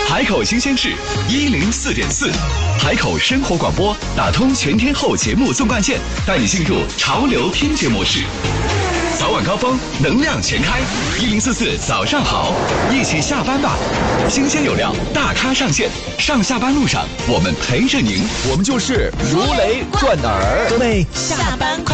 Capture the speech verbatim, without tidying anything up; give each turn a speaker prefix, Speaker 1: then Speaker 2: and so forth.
Speaker 1: 海口新鲜事一零四点四，海口生活广播打通全天候节目纵贯线，带你进入潮流听觉模式。早晚高峰，能量全开，一零四四早上好，一起下班吧。新鲜有料，大咖上线，上下班路上我们陪着您，
Speaker 2: 我们就是如雷贯耳。
Speaker 3: 各位下班